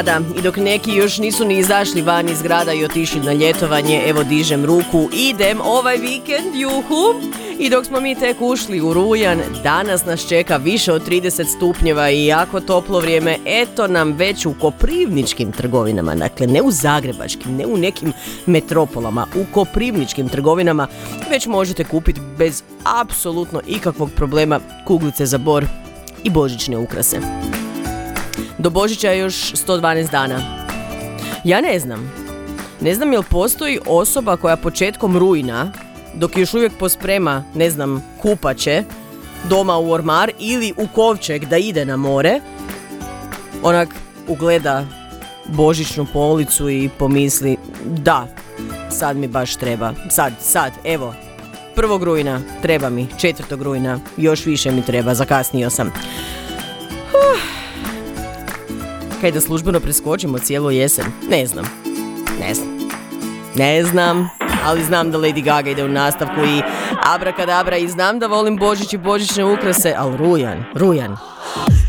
Da, i dok neki još nisu ni izašli van iz grada i otišli na ljetovanje, evo dižem ruku, idem ovaj vikend, juhu! I dok smo mi tek ušli u rujan, danas nas čeka više od 30 stupnjeva i jako toplo vrijeme, eto nam već u koprivničkim trgovinama, dakle ne u zagrebačkim, ne u nekim metropolama, u koprivničkim trgovinama već možete kupiti bez apsolutno ikakvog problema kuglice za bor i božićne ukrase. Do Božića je još 112 dana. Ja ne znam jel postoji osoba koja početkom rujna, dok još uvijek posprema, kupaće, doma u ormar ili u kovčeg da ide na more, onak ugleda božićnu policu i pomisli, da, sad mi baš treba, sad, evo, 1. rujna treba mi, 4. rujna još više mi treba, zakasnio sam. Kaj da službeno preskočimo cijelu jesen? Ne znam, ali znam da Lady Gaga ide u nastavku i abrakadabra i znam da volim Božić i božićne ukrase, ali rujan.